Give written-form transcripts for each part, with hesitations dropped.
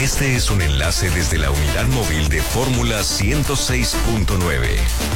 Este es un enlace desde la unidad móvil de Fórmula 106.9.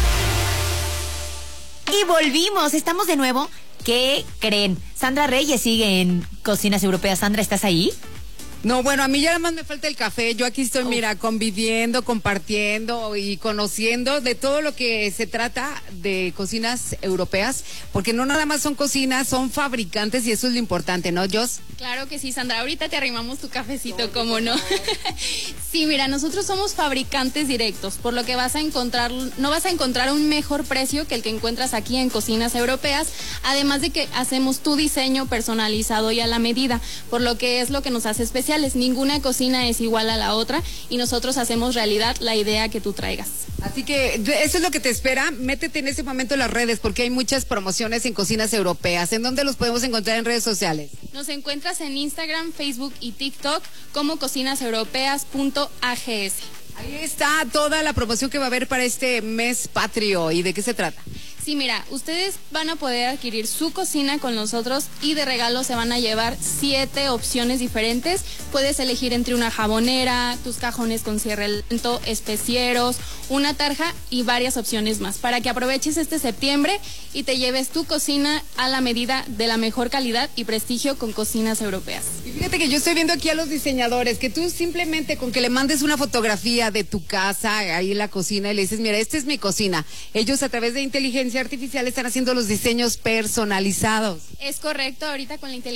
Y volvimos, estamos de nuevo. ¿Qué creen? Sandra Reyes sigue en Cocinas Europeas. Sandra, ¿estás ahí? No, bueno, a mí ya nada más me falta el café. Yo aquí estoy, mira, conviviendo, compartiendo y conociendo de todo lo que se trata de cocinas europeas, porque no nada más son cocinas, son fabricantes y eso es lo importante, ¿no, Jos? Claro que sí, Sandra. Ahorita te arrimamos tu cafecito, ¿cómo no? Sí, mira, nosotros somos fabricantes directos, por lo que no vas a encontrar un mejor precio que el que encuentras aquí en Cocinas Europeas, además de que hacemos tu diseño personalizado y a la medida, por lo que es lo que nos hace especiales. Ninguna cocina es igual a la otra y nosotros hacemos realidad la idea que tú traigas. Así que eso es lo que te espera. Métete en ese momento en las redes porque hay muchas promociones en Cocinas Europeas. ¿En dónde los podemos encontrar en redes sociales? Nos encuentras en Instagram, Facebook y TikTok como cocinaseuropeas.ags. Ahí está toda la promoción que va a haber para este mes patrio. ¿Y de qué se trata? Sí, mira, ustedes van a poder adquirir su cocina con nosotros y de regalo se van a llevar 7 opciones diferentes. Puedes elegir entre una jabonera, tus cajones con cierre lento, especieros, una tarja y varias opciones más para que aproveches este septiembre y te lleves tu cocina a la medida de la mejor calidad y prestigio con Cocinas Europeas. Y fíjate que yo estoy viendo aquí a los diseñadores que tú simplemente con que le mandes una fotografía de tu casa ahí en la cocina y le dices, mira, esta es mi cocina. Ellos a través de inteligencia artificial están haciendo los diseños personalizados. Es correcto, ahorita con la inteligencia